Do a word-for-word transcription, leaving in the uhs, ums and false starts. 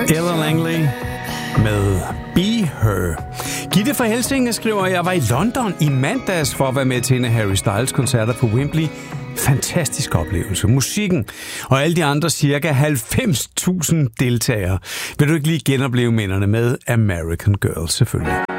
Ella Langley med Be Her. Gitte fra Helsinge skriver, jeg var i London i mandags for at være med til en af Harry Styles koncerter på Wembley. Fantastisk oplevelse. Musikken og alle de andre cirka halvfems tusind deltagere. Vil du ikke lige genopleve minderne med American Girl, selvfølgelig.